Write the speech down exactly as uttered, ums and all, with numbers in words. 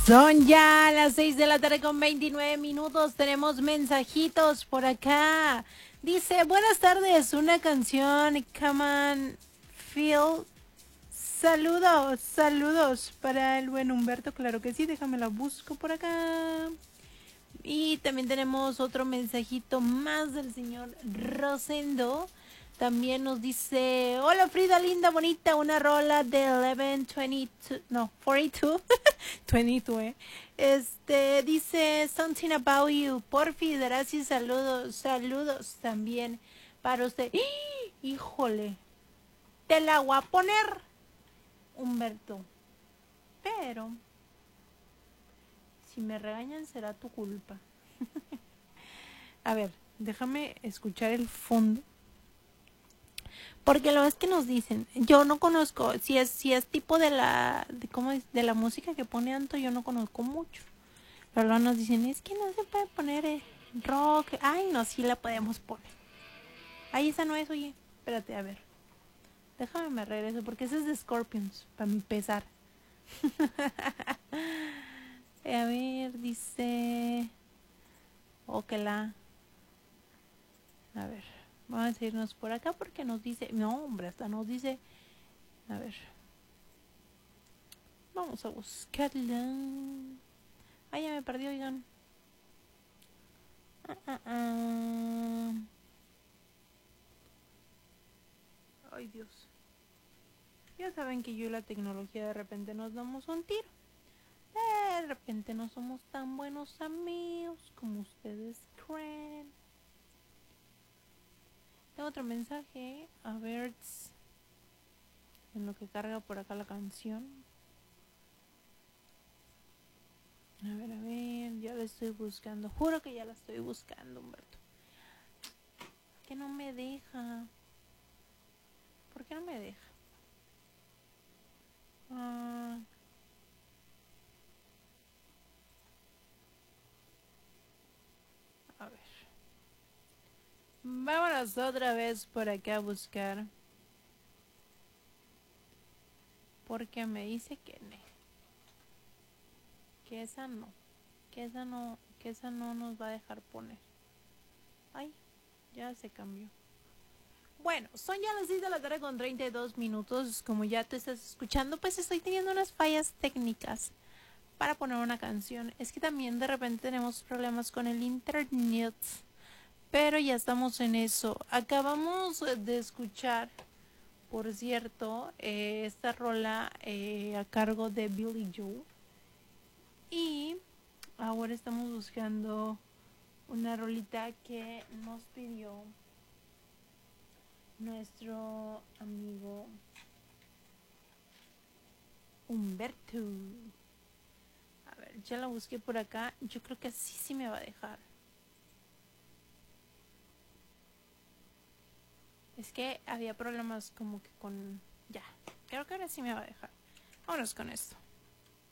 Son ya las seis de la tarde con veintinueve minutos. Tenemos mensajitos por acá. Dice, buenas tardes, una canción, come on, feel. Saludos, saludos para el buen Humberto, claro que sí, déjame la busco por acá. Y también tenemos otro mensajito más del señor Rosendo. También nos dice, hola Frida linda, bonita, una rola de once veintidós, no, cuarenta y dos, veintidós, eh. Este, dice, something about you, porfi, gracias, saludos, saludos también para usted. ¡Ah! Híjole, te la voy a poner, Humberto, pero si me regañan será tu culpa. A ver, déjame escuchar el fondo. Porque lo es que nos dicen, yo no conozco, si es si es tipo de la de cómo es, de la música que pone Anto, yo no conozco mucho. Pero luego nos dicen, es que no se puede poner eh, rock. Ay, no, sí la podemos poner. Ay, esa no es, oye. Espérate, a ver. Déjame me regreso porque ese es de Scorpions, para empezar. A ver, dice o que la a ver. Vamos a irnos por acá porque nos dice... No, hombre, hasta nos dice... A ver. Vamos a buscarla. Ay, ya me perdí, oigan. Ah, ah, ah. Ay, Dios. Ya saben que yo y la tecnología de repente nos damos un tiro. De repente no somos tan buenos amigos como ustedes creen. Tengo otro mensaje. A ver... En lo que carga por acá la canción. A ver, a ver, ya la estoy buscando. Juro que ya la estoy buscando, Humberto. Que no me deja. ¿Por qué no me deja? Ah. A ver. Vámonos otra vez por acá a buscar. Porque me dice que no. Que esa no. Que esa no. Que esa no nos va a dejar poner. Ay, ya se cambió. Bueno, son ya las seis de la tarde con treinta y dos minutos. Como ya te estás escuchando, pues estoy teniendo unas fallas técnicas para poner una canción. Es que también de repente tenemos problemas con el internet. Pero ya estamos en eso. Acabamos de escuchar, por cierto, eh, esta rola eh, a cargo de Billy Joel. Y ahora estamos buscando una rolita que nos pidió nuestro amigo Humberto. A ver, ya la busqué por acá. Yo creo que así sí me va a dejar. Es que había problemas como que con... Ya, creo que ahora sí me va a dejar. Vámonos con esto.